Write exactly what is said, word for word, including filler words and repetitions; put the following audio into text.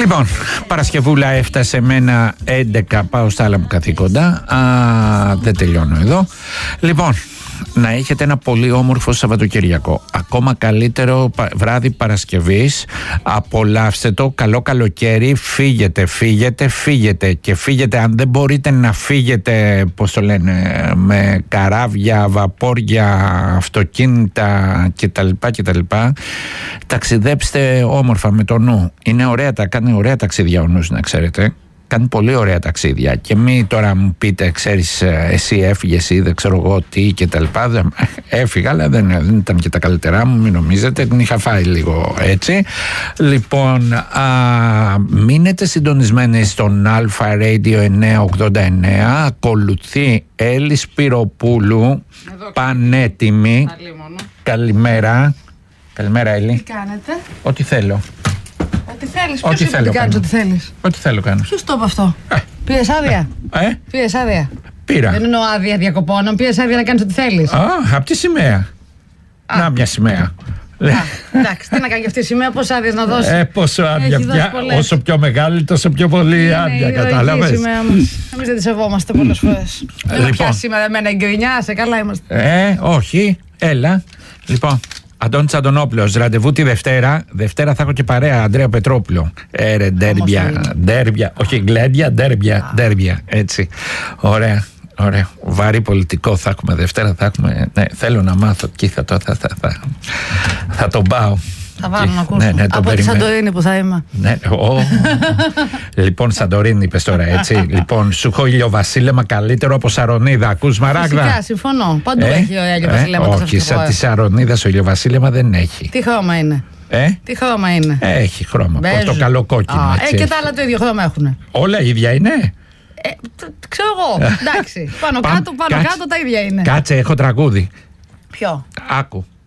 Λοιπόν, Παρασκευούλα έφτασε με ένα έντεκα, πάω στα άλλα μου καθήκοντα. Α, δεν τελειώνω εδώ. Λοιπόν, να έχετε ένα πολύ όμορφο Σαββατοκυριακό. Ακόμα καλύτερο βράδυ Παρασκευής. Απολαύστε το. Καλό καλοκαίρι. Φύγετε, φύγετε, φύγετε. Και φύγετε, αν δεν μπορείτε να φύγετε, πώς το λένε, με καράβια, βαπόρια, αυτοκίνητα κτλ. κτλ. Ταξιδέψτε όμορφα με το νου. Είναι ωραία, τα κάνει ωραία ταξίδια ο νους, να ξέρετε. Κάνει πολύ ωραία ταξίδια. Και μη τώρα μου πείτε, ξέρεις, εσύ έφυγες ή δεν ξέρω εγώ τι και τα λοιπά. Έφυγα, αλλά δεν, δεν ήταν και τα καλύτερά μου, μην νομίζετε, την είχα φάει λίγο έτσι. Λοιπόν, α, μείνετε συντονισμένοι στον Αλφα Radio εννιακόσια ογδόντα εννέα. Ακολουθεί Έλλη Σπυροπούλου, πανέτοιμη. Καλημέρα. Καλημέρα, Έλλη. Τι κάνετε? Ό,τι θέλω. Ό,τι θέλεις, ό,τι ποιος είπε ότι κάνεις ό,τι θέλεις? Ό,τι θέλω κάνω. Ποιος το είπε αυτό? Ε. Πήρες άδεια? Ε. Πήρες άδεια? Πήρα. Δεν εννοώ άδεια διακοπών, πήρες άδεια να κάνεις ό,τι θέλεις. Α, απ' τη σημαία. Α. Να, μια σημαία. Α, εντάξει, τι να κάνει αυτή η σημαία, πόσες άδειες να δώσει? Ε, πόσο άδεια πια. Όσο πιο μεγάλη, τόσο πιο πολύ άδεια, κατάλαβες. Εμείς δεν τη σεβόμαστε πολλές φορές. Δεν λοιπόν. Πιάσει σήμερα εμένα η γκρινιά, σε καλά είμαστε. Ε, όχι, έλα. Λοιπόν, Αντώνης Αντωνόπουλος, ραντεβού τη Δευτέρα. Δευτέρα θα έχω και παρέα, Ανδρέα Πετρόπουλο. Ε, ρε, ντέρμπια, ντέρμπια, όχι γκλέντια, ντέρμπια, ντέρμπια, έτσι. Ωραία, ωραία. Βαρύ πολιτικό θα έχουμε Δευτέρα, θα έχουμε. Ναι, θέλω να μάθω, εκεί θα το, θα, θα, θα, θα τον πάω. Θα βάλω να ακούσω. Ναι, ναι, από τη Σαντορίνη που θα είμαι. Ναι, ο, λοιπόν, Σαντορίνη είπες τώρα, έτσι. Λοιπόν, σου έχω ηλιοβασίλεμα καλύτερο από Σαρονίδα. Ακούς, Μαράγδα? Φυσικά, συμφωνώ. Παντού ε, έχει ωραία ηλιοβασίλεμα. Ε, όχι, σαν τη Σαρονίδα ο ηλιοβασίλεμα δεν έχει. Τι χρώμα είναι? Ε? Τι χρώμα είναι? Ε, έχει χρώμα. Πώς το καλό κόκκινο. Ε, και τα άλλα το ίδιο χρώμα έχουν. Όλα ίδια είναι. Ε, ξέρω εγώ. Εντάξει. Πάνω κάτω, πάνω κάτω τα ίδια είναι. Κάτσε, έχω τραγούδι. Ποιο? Άκου.